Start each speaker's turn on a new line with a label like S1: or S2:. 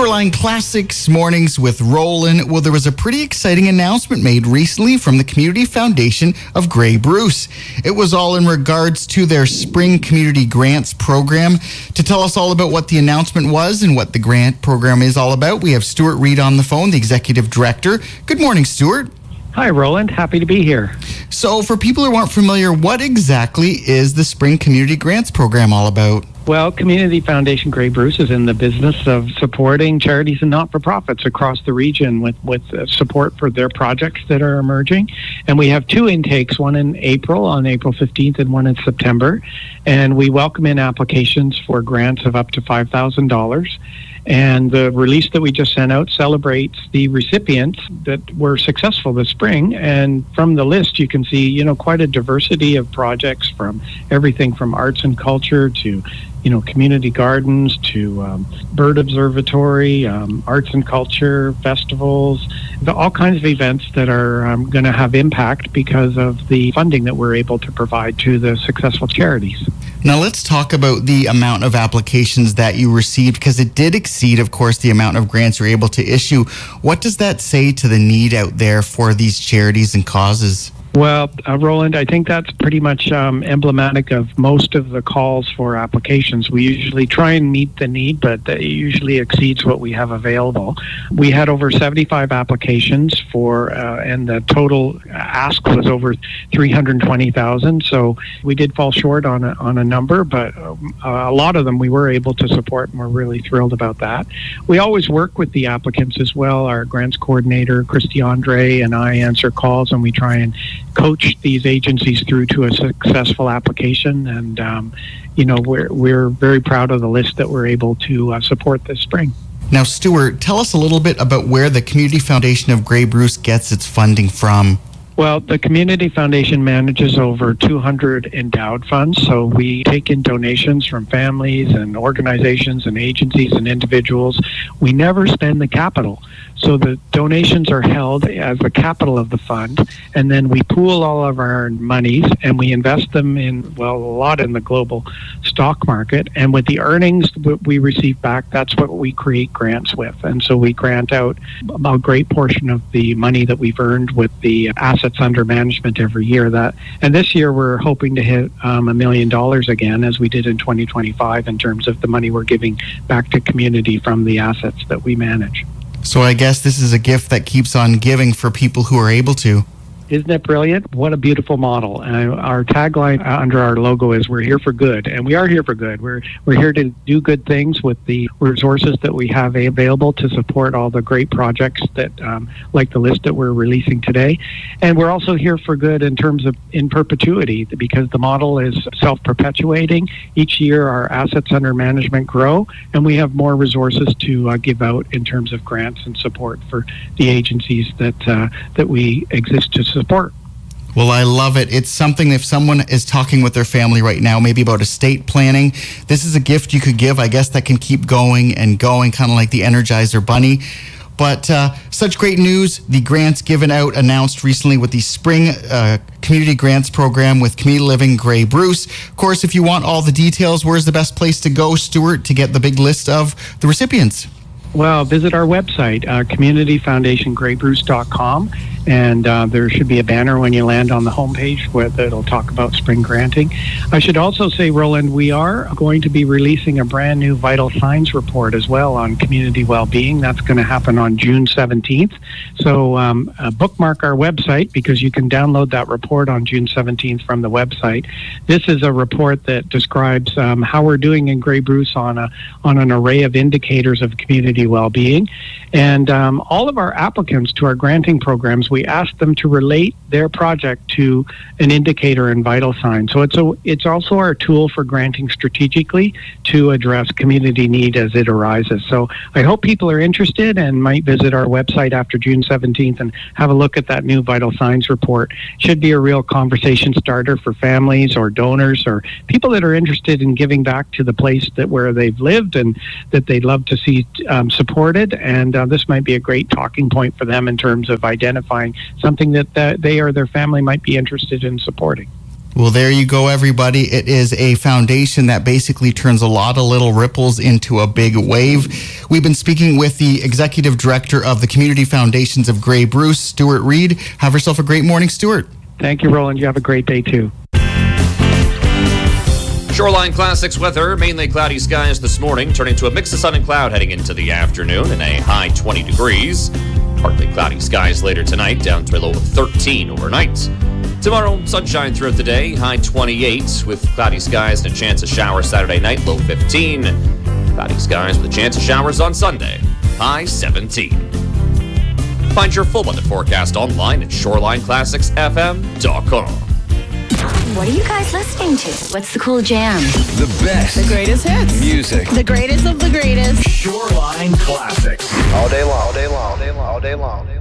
S1: Shoreline Classics Mornings with Roland. Well, there was a pretty exciting announcement made recently from the Community Foundation of Grey Bruce. It was all in regards to their Spring Community Grants program. To tell us all about what the announcement was and what the grant program is all about, we have Stuart Reid on the phone, the Executive Director. Good morning, Stuart.
S2: Hi, Roland. Happy to be here.
S1: So, for people who aren't familiar, what exactly is the Spring Community Grants program all about?
S2: Well, Community Foundation Grey Bruce is in the business of supporting charities and not-for-profits across the region with support for their projects that are emerging. And we have two intakes, one in April, on April 15th, and one in September. And we welcome in applications for grants of up to $5,000. And the release that we just sent out celebrates the recipients that were successful this spring. And from the list, you can see, quite a diversity of projects, from everything from arts and culture to community gardens to bird observatory, arts and culture, festivals, all kinds of events that are going to have impact because of the funding that we're able to provide to the successful charities.
S1: Now let's talk about the amount of applications that you received, because it did exceed, of course, the amount of grants you're able to issue. What does that say to the need out there for these charities and causes?
S2: Well, Roland, I think that's pretty much emblematic of most of the calls for applications. We usually try and meet the need, but it usually exceeds what we have available. We had over 75 applications and the total ask was over 320,000. So we did fall short on a number, but a lot of them we were able to support, and we're really thrilled about that. We always work with the applicants as well. Our grants coordinator, Christy Andre, and I answer calls, and we try and coach these agencies through to a successful application. And, we're very proud of the list that we're able to support this spring.
S1: Now, Stuart, tell us a little bit about where the Community Foundation of Grey Bruce gets its funding from.
S2: Well, the Community Foundation manages over 200 endowed funds, so we take in donations from families and organizations and agencies and individuals. We never spend the capital, so the donations are held as the capital of the fund, and then we pool all of our monies and we invest them in, a lot in the global stock market, and with the earnings that we receive back, that's what we create grants with. And so we grant out a great portion of the money that we've earned with the assets under management every year. And this year we're hoping to hit $1 million again, as we did in 2025, in terms of the money we're giving back to community from the assets that we manage.
S1: So I guess this is a gift that keeps on giving for people who are able to.
S2: Isn't it brilliant? What a beautiful model. And our tagline under our logo is, "We're here for good." And we are here for good. We're here to do good things with the resources that we have available to support all the great projects that, like the list that we're releasing today. And we're also here for good in terms of in perpetuity, because the model is self-perpetuating. Each year our assets under management grow, and we have more resources to give out in terms of grants and support for the agencies that we exist to support.
S1: Well, I love it. It's something, if someone is talking with their family right now, maybe about estate planning, this is a gift you could give, I guess, that can keep going and going, kind of like the Energizer Bunny. But such great news. The grants given out, announced recently with the Spring Community Grants Program with Community Living Grey Bruce. Of course, if you want all the details, where's the best place to go, Stuart, to get the big list of the recipients?
S2: Well, visit our website, communityfoundationgraybruce.com, and there should be a banner when you land on the homepage where it'll talk about spring granting. I should also say, Roland, we are going to be releasing a brand new Vital Signs report as well on community well-being. That's going to happen on June 17th. So bookmark our website, because you can download that report on June 17th from the website. This is a report that describes how we're doing in Grey Bruce on an array of indicators of community well-being. And all of our applicants to our granting programs, we ask them to relate their project to an indicator in Vital Signs. So it's also our tool for granting strategically to address community need as it arises. So I hope people are interested and might visit our website after June 17th and have a look at that new Vital Signs report. Should be a real conversation starter for families or donors or people that are interested in giving back to the place where they've lived and that they'd love to see supported. And this might be a great talking point for them in terms of identifying something that they or their family might be interested in supporting.
S1: Well, there you go, everybody. It is a foundation that basically turns a lot of little ripples into a big wave. We've been speaking with the executive director of the Community Foundations of Grey Bruce, Stuart Reed. Have yourself a great morning, Stuart.
S2: Thank you, Roland. You have a great day, too.
S3: Shoreline Classics weather, mainly cloudy skies this morning, turning to a mix of sun and cloud heading into the afternoon and a high 20 degrees. Partly cloudy skies later tonight, down to a low of 13 overnight. Tomorrow, sunshine throughout the day, high 28, with cloudy skies and a chance of showers Saturday night, low 15. Cloudy skies with a chance of showers on Sunday, high 17. Find your full weather forecast online at ShorelineClassicsFM.com.
S4: What are you guys listening to? What's the cool jam?
S5: The best.
S6: The greatest hits.
S5: Music.
S6: The greatest of the greatest.
S5: Shoreline Classics.
S7: All day long, all day long, all day long, all day long.